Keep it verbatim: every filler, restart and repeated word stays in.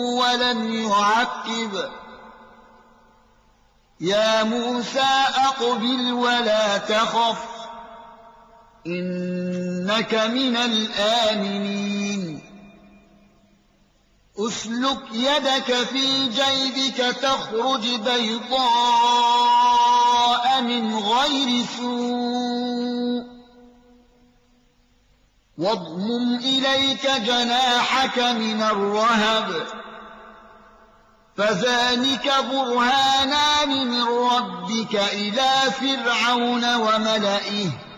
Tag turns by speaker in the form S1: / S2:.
S1: ولم يعقب يا موسى أقبل ولا تخف إنك من الآمنين أسلك يدك في جيبك تخرج بيضاء من غير سوء واضمم إليك جناحك من الرهب فذلك برهانان من ربك إلى فرعون وملئه